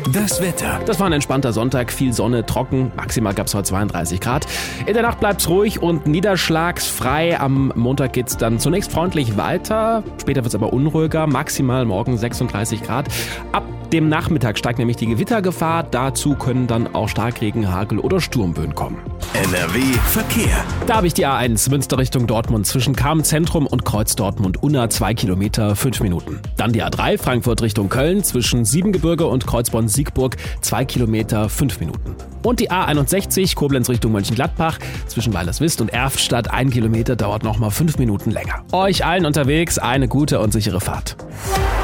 Das Wetter. Das war ein entspannter Sonntag, viel Sonne, trocken, maximal gab es heute 32 Grad. In der Nacht bleibt es ruhig und niederschlagsfrei. Am Montag geht es dann zunächst freundlich weiter, später wird es aber unruhiger, maximal morgen 36 Grad. Ab dem Nachmittag steigt nämlich die Gewittergefahr, dazu können dann auch Starkregen, Hagel oder Sturmböen kommen. NRW Verkehr. Da habe ich die A1 Münster Richtung Dortmund zwischen Cham-Zentrum und Kreuz Dortmund-Unna 2 Kilometer, 5 Minuten. Dann die A3 Frankfurt Richtung Köln zwischen Siebengebirge und Kreuzborn-Siegburg 2 Kilometer, 5 Minuten. Und die A61 Koblenz Richtung Mönchengladbach zwischen Weilerswist und Erftstadt 1 Kilometer dauert nochmal 5 Minuten länger. Euch allen unterwegs eine gute und sichere Fahrt.